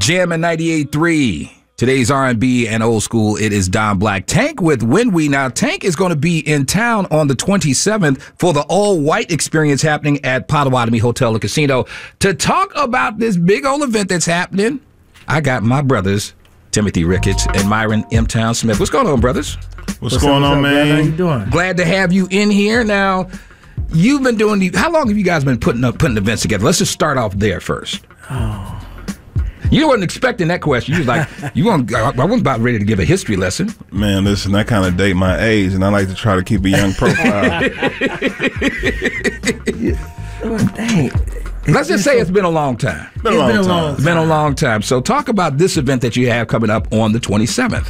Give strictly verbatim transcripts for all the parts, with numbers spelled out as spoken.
Jammin' ninety-eight point three. Today's R and B and old school, it is Don Black. Tank with When We. Now, Tank is going to be in town on the twenty-seventh for the all-white experience happening at Potawatomi Hotel and Casino. To talk about this big old event that's happening, I got my brothers, Timothy Ricketts and Myron M. Town Smith. What's going on, brothers? What's, What's going on, man? How you doing? Glad to have you in here. Now, you've been doing the, how long have you guys been putting up putting events together? Let's just start off there first. Oh. You wasn't expecting that question. You was like, you want, I wasn't about ready to give a history lesson. Man, listen, I kind of date my age, and I like to try to keep a young profile. Oh, dang. Let's just say it's been a long time. It's been a long been a time. long It's been a long time. So talk about this event that you have coming up on the twenty-seventh.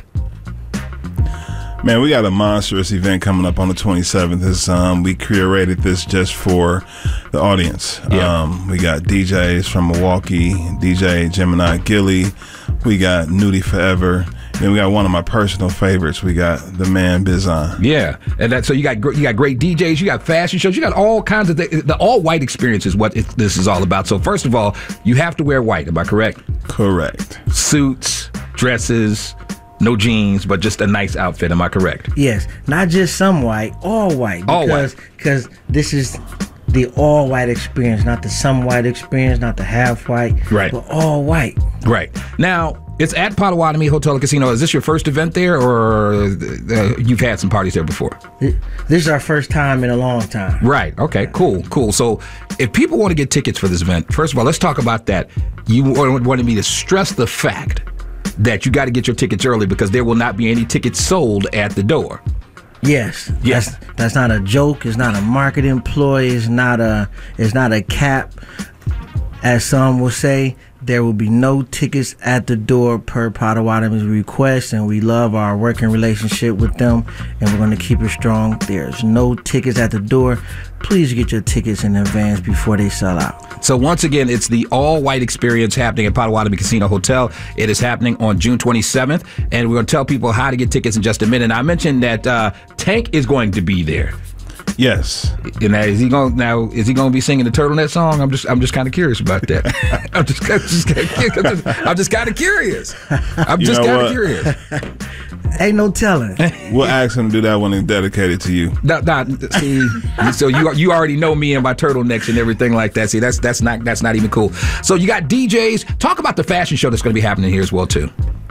Man, we got a monstrous event coming up on the twenty-seventh. It's, um, we curated this just for the audience. Yeah. Um, we got D Js from Milwaukee, D J Gemini Gilly. We got Nudie Forever. Then we got one of my personal favorites. We got the man Bizon. Yeah, and that so you got gr- you got great D Js, you got fashion shows, you got all kinds of th- the all white experience is what it, this is all about. So first of all, you have to wear white. Am I correct? Correct. Suits, dresses, no jeans, but just a nice outfit. Am I correct? Yes, not just some white, all white. All because, white. Because this is the all white experience, not the some white experience, not the half white. Right. But all white. Right. Now, it's at Potawatomi Hotel and Casino. Is this your first event there, or uh, you've had some parties there before? This is our first time in a long time. Right. Okay. Cool. Cool. So, if people want to get tickets for this event, first of all, let's talk about that. You wanted me to stress the fact that you got to get your tickets early because there will not be any tickets sold at the door. Yes. Yes. That's, that's not a joke. It's not a marketing ploy. It's not a. It's not a cap. As some will say, there will be no tickets at the door per Potawatomi's request, and we love our working relationship with them, and we're going to keep it strong. There's no tickets at the door. Please get your tickets in advance before they sell out. So once again, it's the all-white experience happening at Potawatomi Casino Hotel. It is happening on June twenty-seventh, and we're going to tell people how to get tickets in just a minute. I mentioned that uh, Tank is going to be there. Yes. And now, is he going now? Is he going to be singing the Turtleneck song? I'm just, I'm just kind of curious about that. I'm just, I'm just, kinda, I'm just kind of curious. I'm You just know kind of what? curious. Ain't no telling. We'll ask him to do that one and dedicate it to you. No, no, see, so you you already know me and my turtlenecks and everything like that. See, that's that's not that's not even cool. So you got D Js. Talk about the fashion show that's going to be happening here as well too.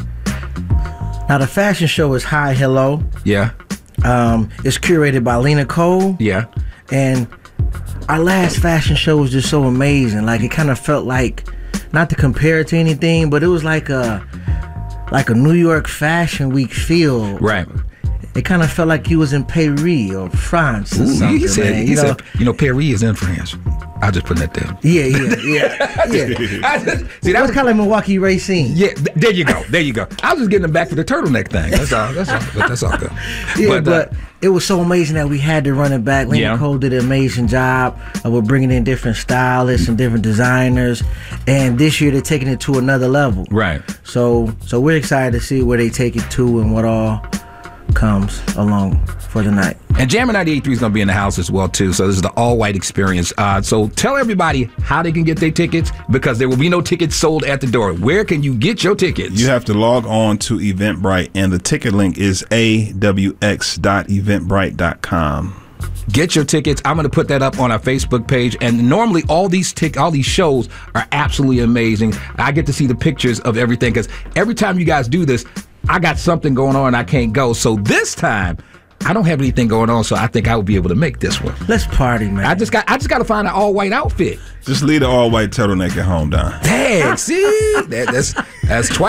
Now, the fashion show is Hi Hello. Yeah, Um, it's curated by Lena Cole. yeah. And our last fashion show was just so amazing. Like, it kind of felt like, not to compare it to anything, but it was like a like a New York Fashion Week feel. Right. It kind of felt like you was in Paris or France or Ooh, something. he said, man. he you know? said, you know, Paris is in France. I'll just put that there. Yeah, yeah, yeah, yeah. I just, see, That was that kind of like Milwaukee Racine. yeah. th- There you go. There you go. I was just getting them back for the turtleneck thing. That's all. That's all. But that's all good. Yeah, but, but, uh, it was so amazing that we had to run it back. Lena Yeah. Cole did an amazing job of with bringing in different stylists and different designers. And this year they're taking it to another level. right. So, so we're excited to see where they take it to and what all comes along for the night. And Jammin' ninety-eight point three is going to be in the house as well, too. So this is the all-white experience. Uh, so tell everybody how they can get their tickets because there will be no tickets sold at the door. Where can you get your tickets? You have to log on to Eventbrite, and the ticket link is a w x dot eventbrite dot com. Get your tickets. I'm going to put that up on our Facebook page. And normally all these tic- all these shows are absolutely amazing. I get to see the pictures of everything because every time you guys do this, I got something going on and I can't go. So this time, I don't have anything going on, so I think I will be able to make this one. Let's party, man. I just got I just got to find an all-white outfit. Just leave the all-white turtleneck at home, Don. Dang, see? That, that's, that's twice.